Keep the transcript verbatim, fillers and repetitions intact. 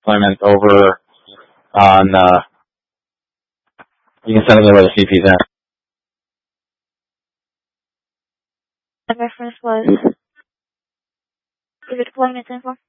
deployment over on, uh, you can send me where the C P's at. The reference was the deployment info.